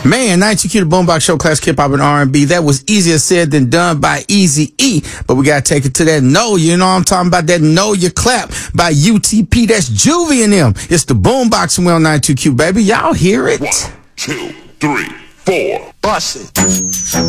Man, 92Q, the Boombox Show, classic hip hop and R&B. That was easier said than done by Eazy-E. But we got to take it to that Know. You know what I'm talking about? That Know Your Clap by UTP. That's Juvie and them. It's the Boombox and we on 92Q, baby. Y'all hear it? 1, 2, 3, 4. Bust it.